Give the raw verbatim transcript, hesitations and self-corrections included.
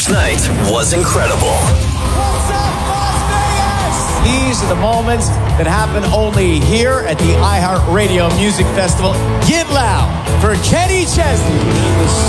last night was incredible. What's up, Las Vegas? These are the moments that happen only here at the iHeartRadio Music Festival. Get loud for Kenny Chesney.